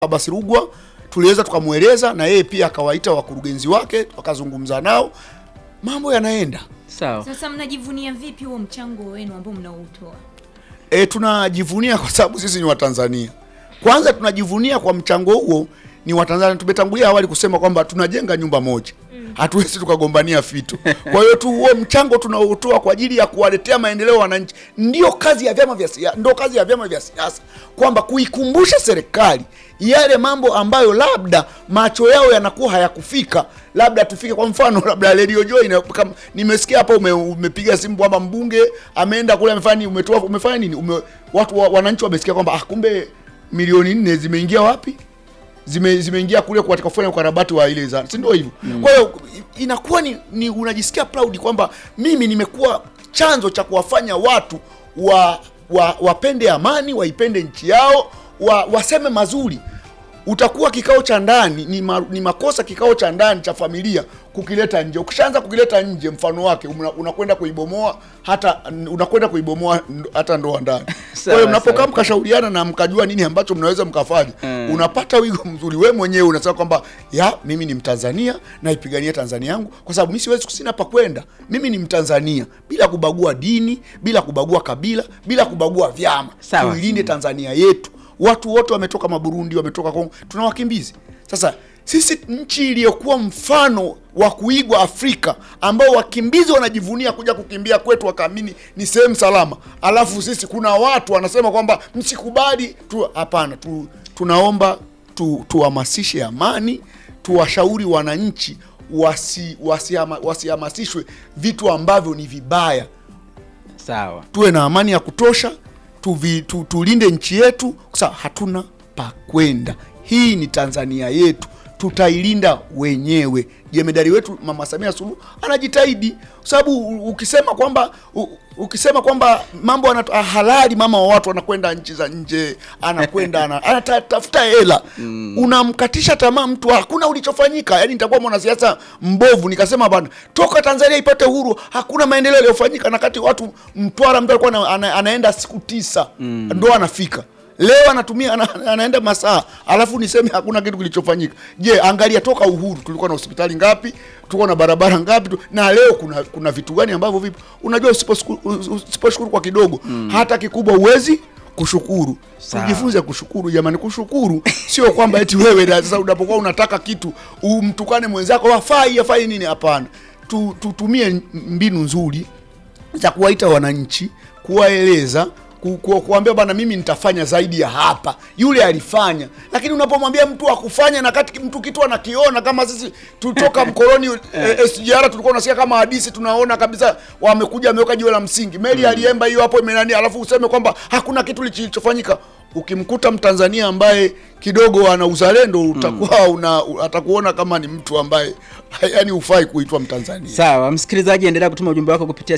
Abbas Rugwa, tuliweza tukamueleza na yeye pia akawaita wakurugenzi wake wakazungumza nao, mambo yanaenda sawa. Sasa mnajivunia vipi huo mchango wenu ambao mnaotoa? Tunajivunia kwa sababu sisi ni Watanzania. Kwanza tunajivunia kwa mchango huo ni Watanzania. Tumetangulia awali kusema kwamba tunajenga nyumba moja. Hatuwezi tukagombania fito. Kwa hiyo tu huo mchango tunaotoa kwa ajili ya kuwaletea maendeleo wananchi, ndio kazi ya vyama vya siasa, ndio kazi ya vyama vya siasa, kwamba kuikumbusha serikali yale mambo ambayo labda macho yao yanakuwa hayakufika, labda tufike. Kwa mfano labda Radio Joy, nimesikia hapa umepiga simu kwamba mbunge ameenda kule amefanya umefanya nini, watu wananchi wamesikia kwamba kumbe milioni 4 zimeingia wapi, zimeingia kule katika kufanya ukarabati wa ile zana, si ndio hivyo? Kwa hiyo inakuwa ni unajisikia proud kwamba mimi nimekuwa chanzo cha kuwafanya watu wapende amani, waipende nchi yao, waseme mazuri. Utakuwa kikao cha ndani ni makosa kikao cha ndani cha familia kukileta nje. Ukishaanza kukileta nje, mfano wake unakwenda kuibomoa, hata ndoa ndani. Kwa hiyo mnapokaa mkashauriana na mkajua nini ambacho mnaweza mkafanya, unapata wigo mzuri. Wewe mwenyewe unasema kwamba mimi ni Mtanzania na ipigania Tanzania yangu, kwa sababu mimi siwezi kusina pa kwenda. Mimi ni Mtanzania bila kubagua dini, bila kubagua kabila, bila kubagua vyama. Tuilinde Tanzania yetu. Watu wote wametoka Maburundi, wametoka Kongo, tuna wakimbizi. Sasa sisi nchi iliyokuwa mfano wa kuigwa Afrika, ambao wakimbizi wanajivunia kuja kukimbia kwetu wakaamini ni sehemu salama. Alafu sisi kuna watu wanasema kwamba msikubali tu. Hapana, tunaomba tuhamasishe amani, tuwashauri wananchi wasihamasishwe vitu ambavyo ni vibaya. Sawa. Tuwe na amani ya kutosha. Tulinde nchi yetu kwa sababu hatuna pa kwenda. Hii ni Tanzania yetu, tutailinda wenyewe. Jemedari wetu Mama Samia Suluhu anajitahidi, kwa sababu ukisema kwamba mambo halali, mama wa watu anakwenda nchi za nje, anakwenda anatafuta hela, unamkatisha tamaa mtu, hakuna ulichofanyika. Yaani nitakuwa mwanasiasa mbovu nikasema bwana, toka Tanzania ipate uhuru hakuna maendeleo yaliyofanyika, na kati watu Mtwara mtu alikuwa anaenda siku 9 ndo anafika. Leo anaenda masaa, alafu niseme hakuna kitu kilichofanyika. Je, angalia toka uhuru tulikuwa na hospitali ngapi, tulikuwa na barabara ngapi, na leo kuna vitu gani ambavyo vipo? Unajua usiposhukuru kwa kidogo, hata kikubwa uwezi kushukuru. Tujifunze kushukuru jamani. Kushukuru sio kwamba eti wewe sasa unapokuwa unataka kitu umtukane mwenzako afai nini. Hapana. Tutumie mbinu nzuri za kuwaita wananchi, kuwaeleza, kuambia bana, mimi nitafanya zaidi ya hapa. Yule alifanya, lakini unapomwambia mtu akufanya na kati mtu kitu anakiona, kama sisi tutoka mkoloni SGR tulikuwa unasikia kama hadithi, tunaona kabisa wamekuja wameweka jiwe la msingi, meli aliemba hiyo hapo imenani, alafu useme kwamba hakuna kitu kilichofanyika. Ukimkuta Mtanzania ambaye kidogo ana uzalendo, utakuwa atakuona kama ni mtu ambaye yani hufai kuitwa Mtanzania. Sawa, msikilizaji, endelea kutuma ujumbe wako kupitia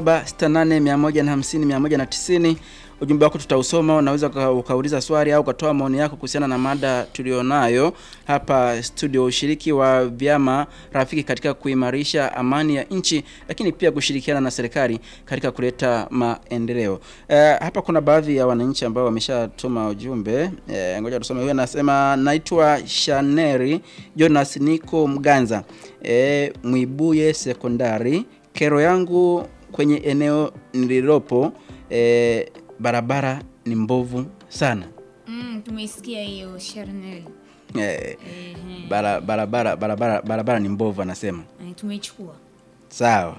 0768150190. Ujumbe wako tutausoma. Unaweza ukauliza swali au ukatoa maoni yako kuhusiana na mada tulionayo hapa studio. Ushiriki wa vyama rafiki katika kuimarisha amani ya nchi, lakini pia kushirikiana na serikali katika kuleta maendeleo. Hapa kuna baadhi ya wananchi ambao wameshatuma ujumbe. Ngoja tusome. Huyu anasema, naitwa Shaneri Jonas, niko Mganza, Mwibuye Sekondari. Kero yangu kwenye eneo nililopo, barabara ni mbovu sana. Tumeisikia hiyo Shaneri. Barabara ni mbovu anasema. Tumeichukua. Sawa.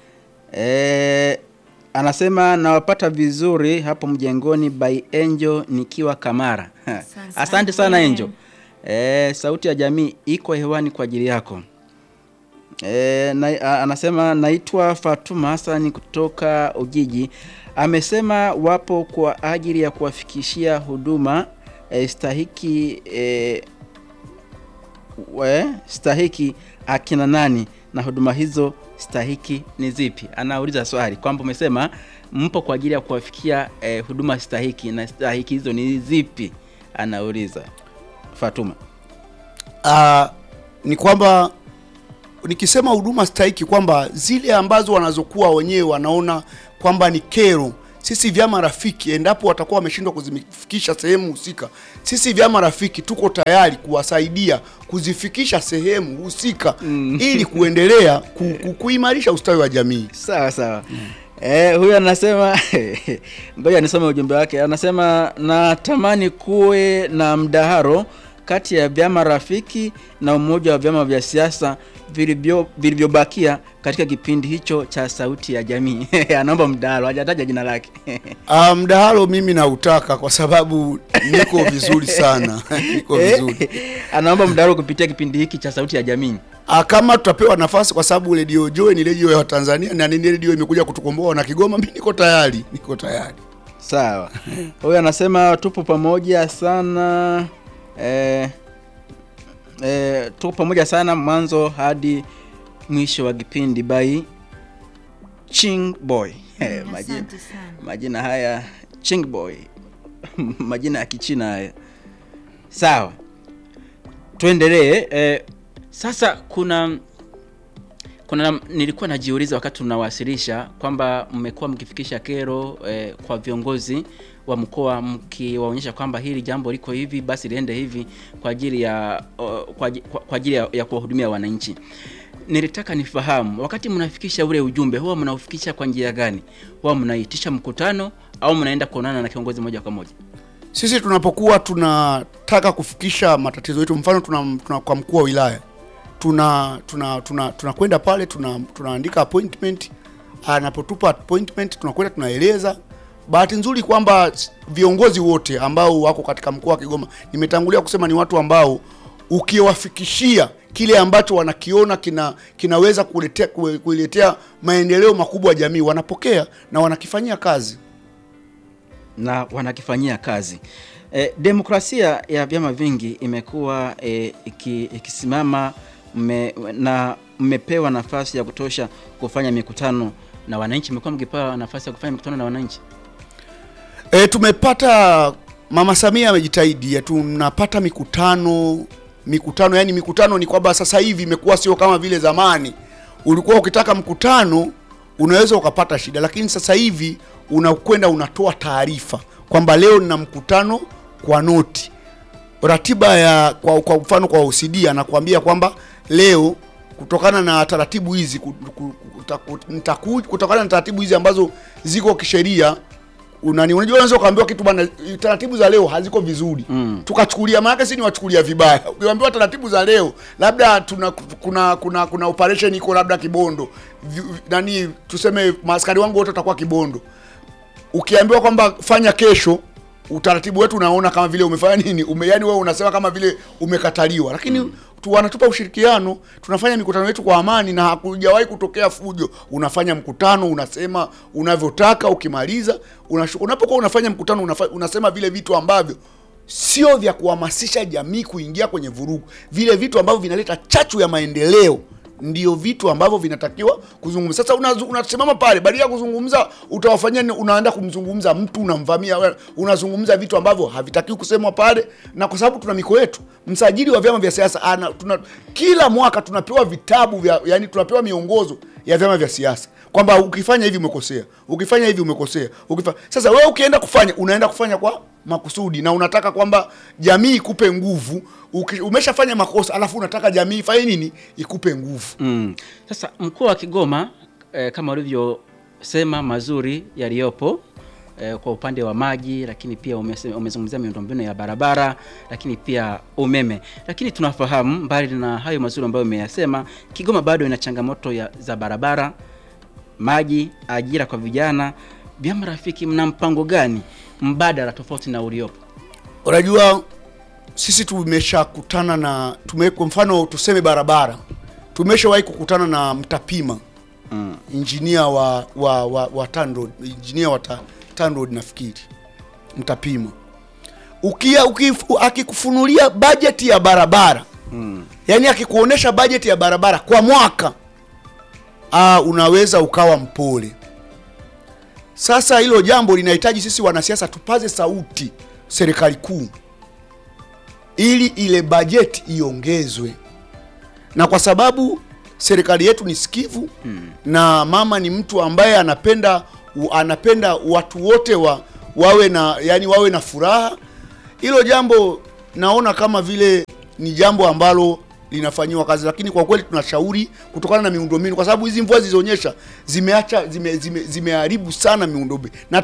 Anasema nawapata vizuri hapo mjengoni by Angel nikiwa Kamara. Asante sana Angel. Sauti ya jamii iko hewani kwa ajili yako. Anasema naitwa Fatuma Hassan kutoka Ujiji. Amesema wapo kwa ajili ya kuwafikishia huduma stahiki akina nani, na huduma hizo stahiki ni zipi? Anauliza swali kwamba umesema mpo kwa ajili ya kuwafikia huduma stahiki, na stahiki hizo ni zipi? Anauliza Fatuma. Ni kwamba nikisema huduma stahiki, kwamba zile ambazo wanazokuwa wenyewe wanaona kwamba ni kero sisi vyama rafiki, endapo watakuwa wameshindwa kuzifikisha sehemu husika, sisi vyama rafiki tuko tayari kuwasaidia kuzifikisha sehemu husika ili kuendelea kuimarisha ustawi wa jamii. Sawa sawa. Huyu anasema ngoja nisome ujumbe wake. Anasema natamani kuwe na mdaharo kati ya vyama rafiki na umoja wa vyama vya siasa vilivyobakia katika kipindi hicho cha Sauti ya Jamii. Anaomba mdahalo, hajataja jina lake. Mdahalo mimi nautaka kwa sababu niko vizuri sana. Niko vizuri. Anaomba mdahalo kupitia kipindi hiki cha Sauti ya Jamii. Kama tutapewa nafasi, kwa sababu Radio Joy ni radio ya Tanzania na ni radio imekuja kutukomboa na Kigoma, mimi niko tayari. Sawa. Huyu anasema tupo pamoja sana. Tupo pamoja sana mwanzo hadi mwisho wa kipindi by Ching Boy. Majina haya Ching Boy. Majina ya Kichina haya. Sawa. Tuendelee. Sasa kuna nilikuwa najiuliza wakati tunawasilisha kwamba mmekuwa mkifikisha kero kwa viongozi wa mkoa, mkiwaonyesha kwamba hili jambo liko hivi, basi liende hivi kwa ajili ya kuwahudumia wananchi. Nilitaka nifahamu, wakati mnafikisha ule ujumbe, huwa mnaufikisha kwa njia gani? Huwa mnaitisha mkutano au mnaenda kuonana na kiongozi moja kwa moja? Sisi tunapokuwa tunataka kufikisha matatizo yetu, mfano kwa mkuu wa wilaya, tunakwenda pale, tunaandika appointment, anapotupa appointment tunakwenda tunaeleza. Bahati nzuri kwamba viongozi wote ambao wako katika mkoa wa Kigoma, nimetangulia kusema, ni watu ambao ukiwafikishia kile ambacho wanakiona kinaweza kuletea maendeleo makubwa ya jamii, wanapokea na wanakifanyia kazi. Demokrasia ya vyama vingi imekuwa ikisimama, na mmepewa nafasi ya kutosha kufanya mikutano na wananchi. Mmekuwa mkipewa nafasi ya kufanya mikutano na wananchi? Tumepata, Mama Samia amejitahidi, tunapata mikutano. Yani mikutano ni kwamba sasa hivi imekuwa sio kama vile zamani. Ulikuwa ukitaka mkutano unaweza ukapata shida, lakini sasa hivi unakwenda unatoa taarifa kwamba leo nina mkutano kwa noti. Ratiba ya kwa mfano kwa OCD anakuambia kwamba leo kutokana na taratibu hizi kutokana na taratibu hizi ambazo ziko kisheria, unajua unaweza kaambiwa kitu bwana, taratibu za leo haziko vizuri. Tukachukulia, maana sisi ni wachukulia vibaya. Ukiambiwa taratibu za leo labda kuna operation iko labda Kibondo, tuseme maaskari wangu wote watakuwa Kibondo, ukiambiwa kwamba fanya kesho, utaratibu wetu unaona kama vile umefanya nini, yani wewe unasema kama vile umekataliwa. Lakini wanatupa ushirikiano, tunafanya mikutano yetu kwa amani na hakujawahi kutokea fujo. Unafanya mkutano, unasema unavyotaka, ukimaliza unapokuwa unafanya mkutano unasema vile vitu ambavyo sio vya kuhamasisha jamii kuingia kwenye vurugu, vile vitu ambavyo vinaleta chachu ya maendeleo ndio vitu ambavyo vinatakiwa kuzungumza. Sasa unasimama pale, badala ya kuzungumza utawafanyia, unaenda kumzungumza mtu, unamvamia, unazungumza vitu ambavyo havitakiwi kusemwa pale. Na kwa sababu tuna mikoa yetu, msajili wa vyama vya siasa kila mwaka tunapewa vitabu yani tunapewa miongozo ya vyama vya siasa kwamba ukifanya hivi umekosea, ukifanya hivi umekosea, Sasa wewe ukienda unaenda kufanya kwa makusudi na unataka kwamba jamii ikupe nguvu. Umeshafanya makosa alafu unataka jamii ifanye nini? Ikupe nguvu. Sasa mkoa wa Kigoma kama ulivyosema mazuri yaliyopo kwa upande wa maji, lakini pia umezungumzia miundombinu ya barabara, lakini pia umeme. Lakini tunafahamu mbali na hayo mazuri ambayo umeyasema, Kigoma bado ina changamoto za barabara, maji, ajira kwa vijana. Vyama rafiki mna mpango gani mbadala tofauti na uliopo? Unajua sisi tumeshakutana kwa mfano tuseme barabara, tumeshawahi kukutana na Mtapima, engineer wa TANROADS, engineer wa TANROADS nafikiri, Mtapima. Akikufunulia bajeti ya barabara, yani akikuonesha bajeti ya barabara kwa mwaka, unaweza ukawa mpole. Sasa hilo jambo linahitaji sisi wanasiasa tupaze sauti serikali kuu ili ile bajeti iongezwe. Na kwa sababu serikali yetu ni sikivu, na mama ni mtu ambaye anapenda anapenda watu wote wawe na furaha. Hilo jambo naona kama vile ni jambo ambalo linafanyiwa kazi, lakini kwa kweli tunashauri kutokana na miundombinu, kwa sababu hizi mvua zilizonyesha zimeharibu sana miundombinu, na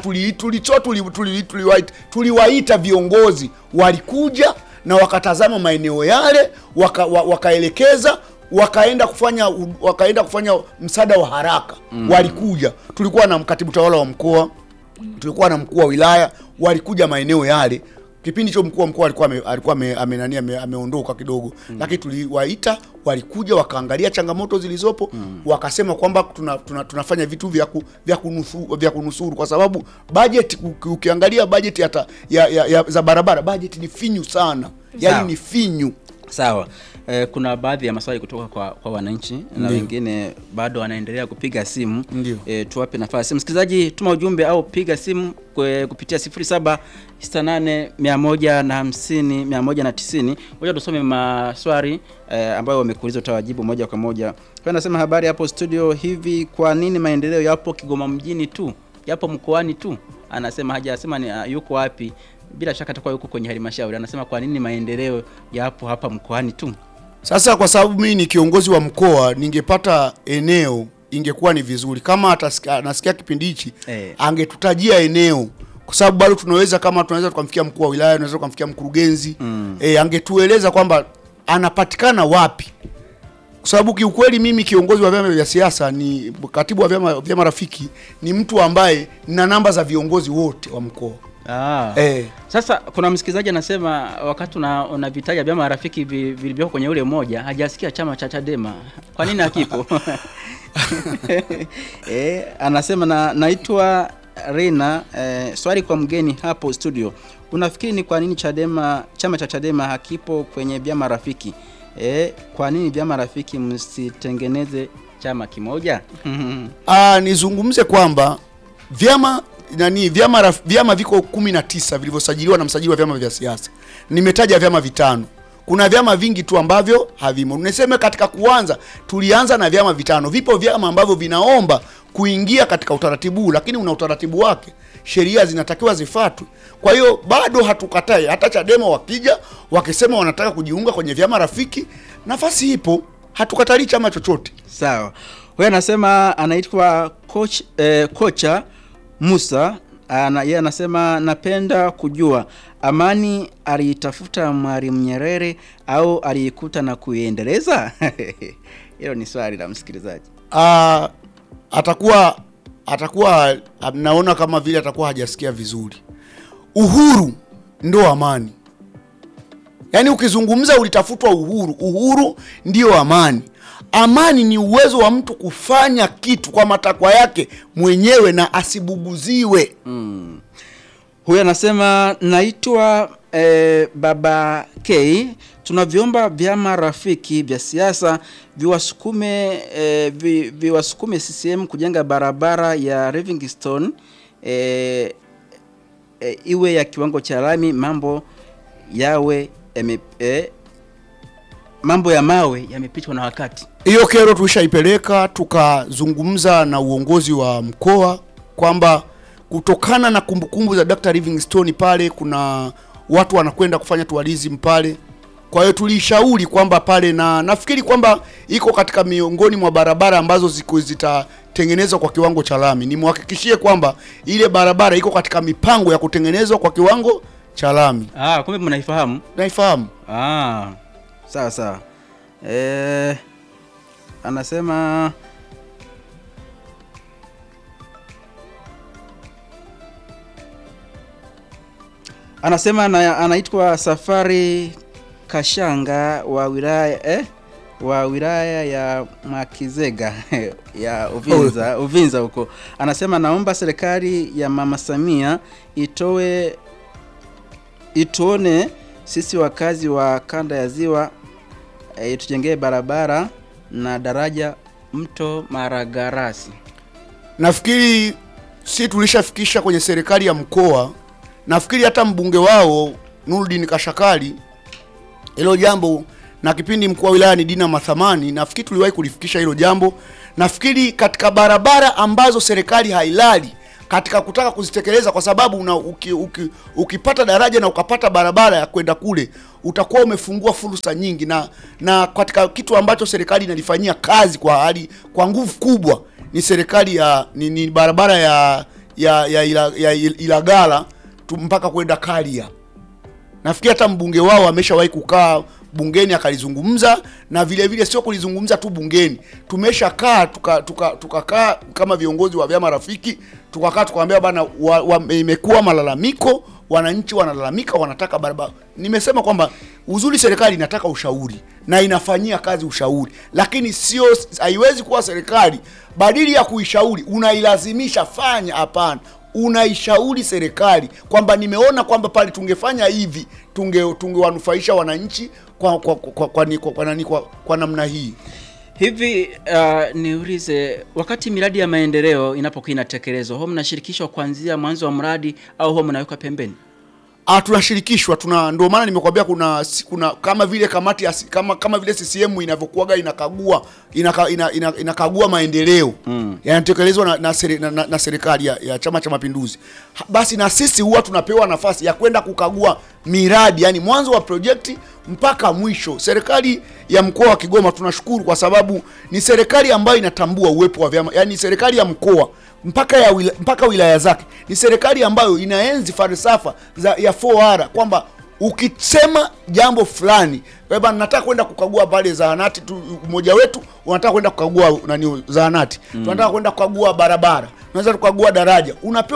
tuliwaita viongozi, walikuja na wakatazama maeneo yale, wakaelekeza, wakaenda kufanya msaada wa haraka. Walikuja, tulikuwa na mkatibu tawala wa mkoa, tulikuwa na mkuu wa wilaya, walikuja maeneo yale. Kipindi hicho mkuu wa mkoa alikuwa ameondoka kidogo, lakini tuliwaita, walikuja wakaangalia changamoto zilizopo, wakasema kwamba tunafanya vitu vya kunusuru, kwa sababu budget, ukiangalia budget za barabara, budget ni finyu sana. Yaani ni finyu. Sawa. Kuna baadhi ya maswali kutoka kwa wananchi na wengine bado wanaendelea kupiga simu. Tuwape nafasi. Msikilizaji, tuma ujumbe au piga simu kupitia 0768150190. Ngoja tusome maswali ambayo wamekuuliza, utawajibu moja kwa moja. Kwa anasema, habari hapo studio, hivi kwa nini maendeleo yapo Kigoma mjini tu? Yapo mkoani tu? Anasema hajasema ni yuko wapi. Bila shaka atakuwa yuko kwenye halmashauri. Anasema kwa nini maendeleo yapo hapa mkoani tu? Sasa kwa sababu mimi ni kiongozi wa mkoa, ningepata eneo ingekuwa ni vizuri. Kama anasikia kipindi hichi, angetutajia eneo, kwa sababu bado tunaweza tukamfikia mkuu wa wilaya, tunaweza tukamfikia mkurugenzi. Angetueleza kwamba anapatikana wapi. Kwa sababu kiukweli mimi kiongozi wa vyama vya siasa, ni katibu wa vyama rafiki, ni mtu ambaye na namba za viongozi wote wa mkoa. Sasa kuna msikilizaji anasema wakati unavitaja vyama rafiki vilivyo kwenye ule mmoja, hajasikia chama cha Chadema. Kwa nini hakipo? Anasema naitwa Rina, swali kwa mgeni hapo studio. Unafikiri ni kwa nini chama cha Chadema hakipo kwenye vyama rafiki? Kwa nini vyama rafiki msitengeneze chama kimoja? Nizungumze kwamba vyama viko 19 vilivyosajiliwa na msajili wa vyama vya siasa. Nimetaja vyama 5. Kuna vyama vingi tu ambavyo havimo. Niseme katika kuanza tulianza na vyama 5. Vipo vyama ambavyo vinaomba kuingia katika utaratibu, lakini una utaratibu wake. Sheria zinatakiwa zifuatwe. Kwa hiyo bado hatukatai. Hata Chadema wakija wakisema wanataka kujiunga kwenye vyama rafiki, nafasi ipo. Hatukatalii chama chochote. Sawa. Huyo anasema anaitwa kocha Musa, yeye anasema napenda kujua amani aliitafuta Mwalimu Nyerere au aliikuta na kuiendeleza? Hilo ni swali la msikilizaji. Atakuwa naona kama vile atakuwa hajasikia vizuri. Uhuru ndio amani. Yaani ukizungumza ulitafutwa uhuru ndio amani. Amani ni uwezo wa mtu kufanya kitu kwa matakwa yake mwenyewe na asibuguziwe. Huyu anasema naitwa Baba K. Tunaviomba vyama rafiki vya siasa viwasukume CCM kujenga barabara ya Livingstone iwe ya kiwango cha lami, mambo ya mawe yamepitwa na wakati. Hiyo kero tulishaipeleka, tukazungumza na uongozi wa mkoa kwamba kutokana na kumbukumbu za Dr. Livingstone pale kuna watu wanakwenda kufanya tourism pale. Kwa hiyo tulishauri kwamba pale, na nafikiri kwamba iko katika miongoni mwa barabara ambazo zitatengenezwa kwa kiwango cha lami. Nimhakikishie kwamba ile barabara iko katika mipango ya kutengenezwa kwa kiwango cha lami. Kumbe mnaifahamu? Naifahamu. Sawa. Anasema anaitwa Safari Kashanga wa wilaya ya Makizega ya Uvinza huko. Anasema naomba serikali ya Mama Samia ituone sisi wakazi wa kanda ya Ziwa, itujengee barabara na daraja mto Maragarasi. Nafikiri si tulishafikisha kwenye serikali ya mkoa. Nafikiri hata mbunge wao Nurdin Kashakali hilo jambo, na kipindi mkuu wa wilaya ni Dina Mathamani, nafikiri tuliwahi kulifikisha hilo jambo. Nafikiri katika barabara ambazo serikali hailali katika kutaka kuzitekeleza, kwa sababu ukipata daraja na ukapata barabara ya kwenda kule, utakuwa umefungua fursa nyingi, na katika kitu ambacho serikali inalifanyia kazi kwa nguvu kubwa ni serikali ni barabara ya Ilagala mpaka kwenda Karia. Nafikiri hata mbunge wao ameshawahi kukaa bungeni akalizungumza, na vile vile sio kulizungumza tu bungeni, tumeshakaa tukakaa kama viongozi wa vyama rafiki, tukakaa tukamwambia bana, imekuwa malalamiko, wananchi wanalalamika, wanataka barabara. Nimesema kwamba uzuri serikali inataka ushauri na inafanyia kazi ushauri, lakini haiwezi kuwa serikali badili ya kuishauri unailazimisha fanya. Hapana, unaishauri serikali kwamba nimeona kwamba pale tungefanya hivi tungewanufaisha wananchi kwa namna hii. Hivi niulize, wakati miradi ya maendeleo inapokuwa inatekelezwa, huwa mnashirikishwa kuanzia mwanzo wa mradi au huwa mnaweka pembeni? Tunashirikishwa, ndio maana nimekuambia kuna kama vile kamati kama vile CCM inavyokuaga inakagua maendeleo yanatekelezwa na serikali ya Chama cha Mapinduzi. Basi na sisi huwa tunapewa nafasi ya kwenda kukagua miradi, yani mwanzo wa project mpaka mwisho. Serikali ya mkoa wa Kigoma tunashukuru kwa sababu ni serikali ambayo inatambua uwepo wa vyama, yani serikali ya mkoa mpaka wilaya zake ni serikali ambayo inaenzi falsafa ya 4R, kwamba ukisema jambo fulani, baba nataka kwenda kukagua pale zahanati tu, mmoja wetu unataka kwenda kukagua zahanati, tunataka kwenda kukagua barabara, tunaweza kukagua daraja,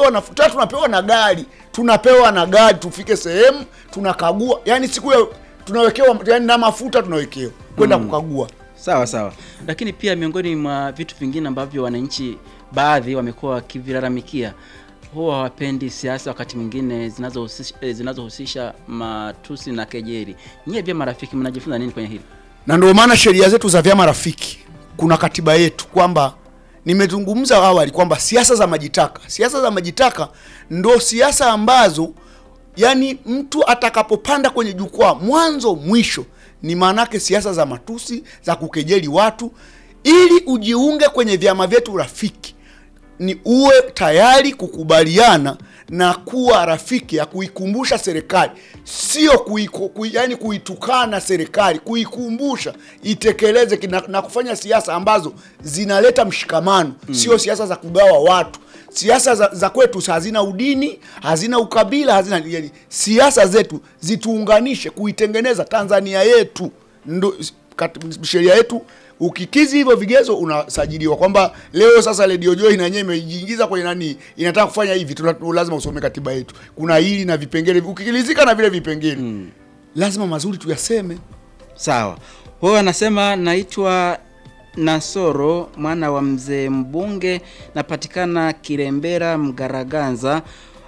tunapewa na gari tufike sehemu tunakagua, yani siku ya tunawekewa, yani na mafuta tunawekewa kwenda kukagua. Sawa. Lakini pia miongoni mwa vitu vingine ambavyo wananchi baadhi wamekuwa wakivilalamikia, huwa hawapendi siasa wakati mwingine zinazohusisha matusi na kejeli. Nyie vyama rafiki mnajifunza nini kwenye hili? Na ndio maana sheria zetu za vyama rafiki, kuna katiba yetu, kwamba nimezungumza awali kwamba siasa za majitaka ndio siasa ambazo yani mtu atakapopanda kwenye jukwaa mwanzo mwisho ni manake siasa za matusi, za kukejeli watu. Ili ujiunge kwenye vyama vyetu rafiki, ni uwe tayari kukubaliana na kuwa rafiki ya kuikumbusha serikali, sio yani kuitukana serikali, kuikumbusha itekeleze na kufanya siasa ambazo zinaleta mshikamano, sio siasa za kugawa watu. Siasa za kwetu hazina udini, hazina ukabila, hazina, yani siasa zetu zituunganishe kuitengeneza Tanzania yetu. Ndio sheria yetu. Ukikizi hivyo vigezo unasajiliwa, kwamba leo sasa Radio Joy na yenyewe imejiingiza kwenye inataka kufanya hivi, lazima usome katiba yetu. Kuna hili na vipengele, ukikilizika na vile vipengele lazima mazuri tuyaseme. Sawa. Wao anasema naitwa Nasoro, mwana wa mzee mbunge, napatikana Kirembera Mgaraganza.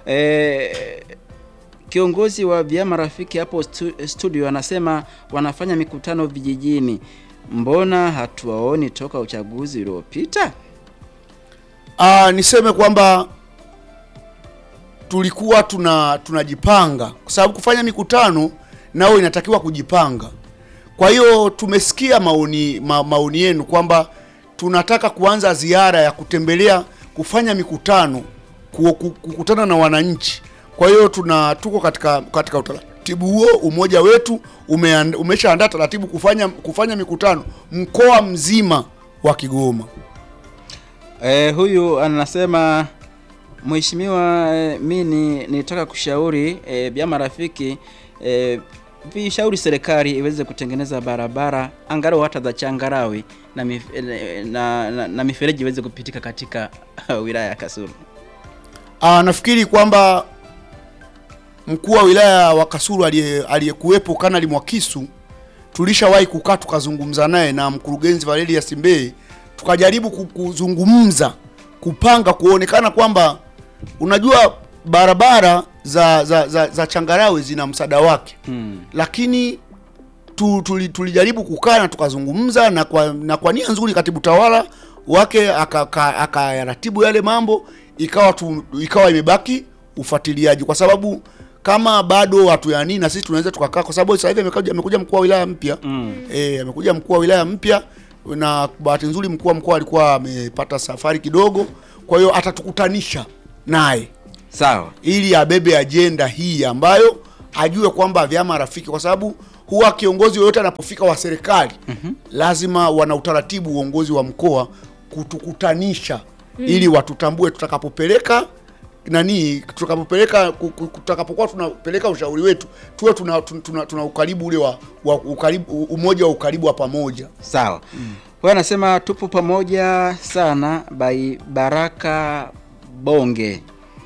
Kiongozi wa vyama rafiki hapo studio anasema wanafanya mikutano vijijini. Mbona hatuwaoni toka uchaguzi uliopita? Niseme kwamba tulikuwa tunajipanga, kwa sababu kufanya mikutano nao inatakiwa kujipanga. Kwa hiyo tumesikia maoni yenu kwamba tunataka kuanza ziara ya kutembelea, kufanya mikutano, kukutana na wananchi. Kwa hiyo tuko katika utaratibu huo. Umoja wetu umeshaandaa taratibu kufanya mikutano mkoa mzima wa Kigoma. Huyu anasema mheshimiwa, mimi nitaka kushauri vyama rafiki vishauri serikali iweze kutengeneza barabara angalau hata za changarawe na mifereji iweze kupitika katika wilaya ya Kasulu. Nafikiri kwamba mkuu wa wilaya wa Kasulu aliyekuwepo Kanali Mwakisu, tulishawahi kukaa tukazungumza naye na mkurugenzi Valeria Simbe, tukajaribu kuzungumza, kupanga, kuonekana kwamba unajua barabara za changarawe zina msaada wake. Lakini tulijaribu kukaa na tukazungumza, na kwa nia nzuri katibu tawala wake akayaratibu yale mambo, ikawa imebaki ufuatiliaji, kwa sababu kama bado watu ya nini na sisi tunaweza tukakaa, kwa sababu sasa hivi amekuja mkuu wa wilaya mpya. Amekuja mkuu wa wilaya mpya, na bahati nzuri mkuu wa mkoa alikuwa amepata safari kidogo, kwa hiyo atatukutanisha naye. Sawa. Ili abebe ajenda hii ambayo ajue kwamba vyama rafiki, kwa sababu huwa kiongozi yoyote anapofika wa serikali lazima wana utaratibu uongozi wa mkoa kutukutanisha ili watutambue tutakapokuwa tunapeleka ushauri wetu tuwe tuna ukaribu ule wa ukaribu, umoja wa ukaribu wa pamoja. Sawa. Wewe anasema tupo pamoja sana by Baraka Bonge.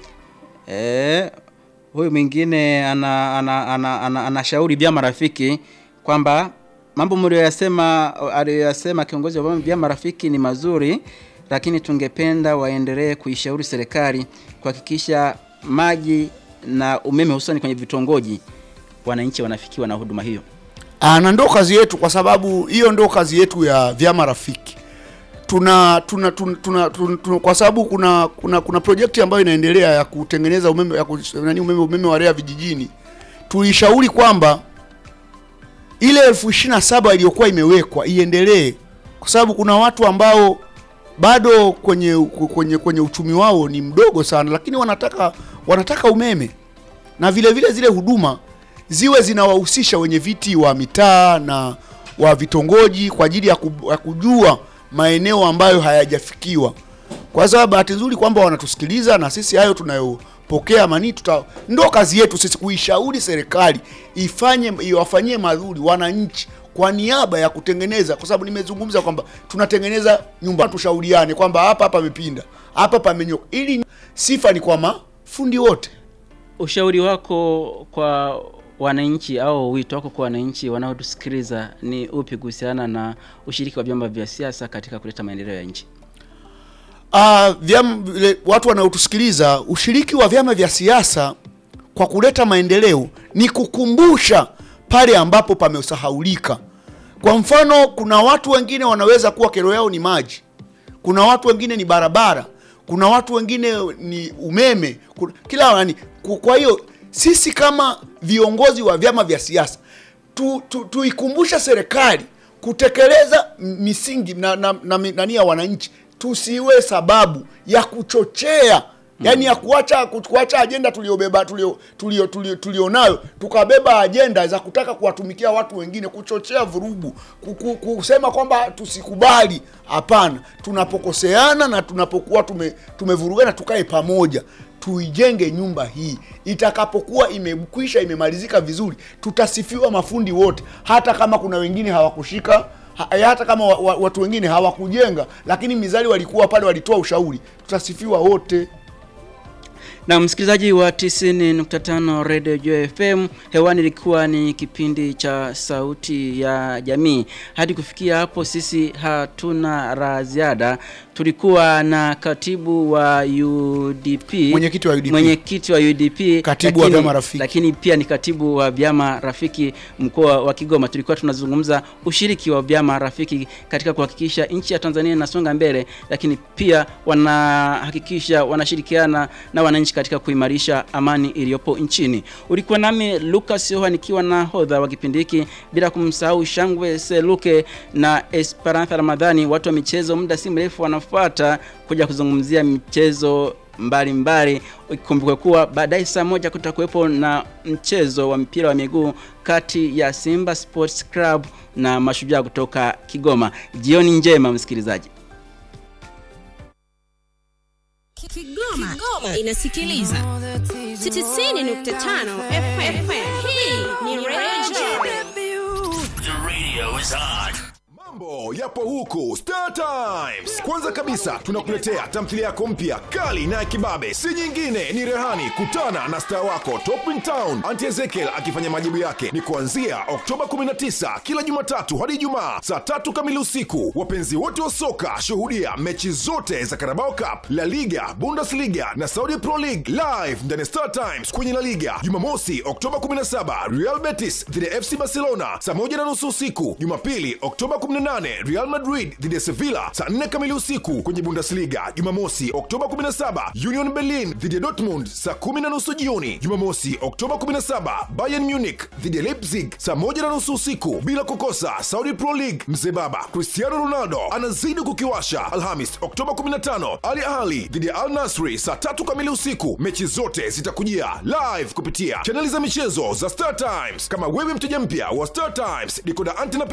Huyu mwingine anashauri vyama rafiki kwamba mambo aliyosema kiongozi wa vyama rafiki ni mazuri, lakini tungependa waendelee kuishauri serikali kuhakikisha maji na umeme hususan kwenye vitongoji wananchi wanafikiwa na huduma hiyo. Na ndio kazi yetu, kwa sababu hiyo ndio kazi yetu ya vyama rafiki. Kwa sababu kuna project ambayo inaendelea ya kutengeneza umeme wa REA vijijini. Tulishauri kwamba ile 27,000 iliyokuwa imewekwa iendelee, kwa sababu kuna watu ambao bado kwenye uchumi wao ni mdogo sana, lakini wanataka umeme, na vile zile huduma ziwe zinawahusisha wenye viti wa mitaa na wa vitongoji kwa ajili ya kujua maeneo ambayo hayajafikiwa. Kwa sababu bahati nzuri kwamba wanatusikiliza, na sisi hayo tunayopokea ndio kazi yetu sisi kuishauri serikali iwafanyie mazuri wananchi kwa niaba ya kutengeneza, kwa sababu nimezungumza kwamba tunatengeneza nyumba, tushauriane kwamba hapa pamepinda, hapa pamenyoka, ili sifa ni kwa mafundi wote. Ushauri wako kwa wananchi au wito wako kwa wananchi wanaotusikiliza ni upi kuhusiana na ushiriki wa vyama vya siasa katika kuleta maendeleo ya nchi? Watu wanaotusikiliza, ushiriki wa vyama vya siasa kwa kuleta maendeleo ni kukumbusha pale ambapo pamesahaulika. Kwa mfano, kuna watu wengine wanaweza kuwa kero yao ni maji, kuna watu wengine ni barabara, kuna watu wengine ni umeme, kila nani. Kwa hiyo sisi kama viongozi wa vyama vya siasa tuikumbusha serikali kutekeleza misingi na ya wananchi, tusiwe sababu ya kuchochea, yani ya kuacha ajenda tulionayo tukabeba ajenda za kutaka kuwatumikia watu wengine, kuchochea vurugu, kusema kwamba tusikubali. Hapana, tunapokoseana na tunapokuwa tumevurugana tukae pamoja, tuijenge nyumba hii. Itakapokuwa imemalizika vizuri, tutasifiwa mafundi wote, hata kama kuna wengine hawakushika, hata kama watu wengine hawakujenga, lakini mizali walikuwa pale, walitoa ushauri, tutasifiwa wote. Na msikilizaji wa 90.5 Radio Joy FM, hewani ilikuwa ni kipindi cha Sauti ya Jamii. Hadi kufikia hapo sisi hatuna la ziada. Tulikuwa na katibu wa UDP, mwenyekiti wa UDP, katibu wa vyama rafiki, lakini pia ni katibu wa vyama rafiki mkoa wa Kigoma. Tulikuwa tunazungumza ushiriki wa vyama rafiki katika kuhakikisha nchi ya Tanzania inasonga mbele, lakini pia wanahakikisha wanashirikiana na wananchi katika kuimarisha amani iliyopo nchini. Ulikuwa nami Lucas Yoha nikiwa na hodha wa kipindi hiki, bila kumsahau Shangwe Seluke na Esperanza Ramadhani. Watu wa michezo muda si mrefu wanafuata kuja kuzungumzia michezo mbalimbali. Ukikumbuka kuwa baadaye saa 1 kutakuwepo na mchezo wa mpira wa miguu kati ya Simba Sports Club na Mashujaa kutoka Kigoma. Jioni njema msikilizaji. Kigoma inasikiliza 90.5 FM. Hii ni Radio. The radio is on. Mambo yapo huku Star Times. Kwanza kabisa tunakuletea tamthilia yako mpya kali na kibabe, si nyingine ni Rehani. Kutana na star wako Top in Town Auntie Ezekiel akifanya majibu yake. Ni kuanzia Oktoba 19 kila Jumatatu hadi Ijumaa saa 3 kamili usiku. Wapenzi wote wa soka, shuhudia mechi zote za Carabao Cup, La Liga, Bundesliga na Saudi Pro League live ndani Star Times kwenye La Liga. Jumamosi Oktoba 17 Real Betis dhidi ya FC Barcelona saa 1:30 usiku. Jumapili Oktoba 18 18 Real Madrid dhidi ya Sevilla saa 4 kamili usiku kwenye Bundesliga. Jumamosi Oktoba 17 Union Berlin dhidi ya Dortmund saa 10:30 jioni. Jumamosi Oktoba 17 Bayern Munich dhidi ya Leipzig saa 1:30 usiku. Bila kukosa Saudi Pro League, mzee baba Cristiano Ronaldo anazidi kukiwasha. Alhamis Oktoba 15 Al Ahly dhidi ya Al Nassr saa 3 kamili usiku. Mechi zote zitakujia live kupitia chaneli za michezo za Star Times. Kama wewe mteja mpya wa Star Times, decoder antenna